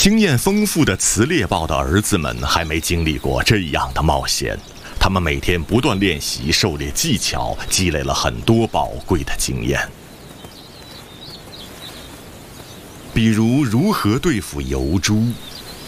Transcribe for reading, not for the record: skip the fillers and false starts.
经验丰富的雌猎豹的儿子们还没经历过这样的冒险，他们每天不断练习狩猎技巧，积累了很多宝贵的经验。比如如何对付疣猪，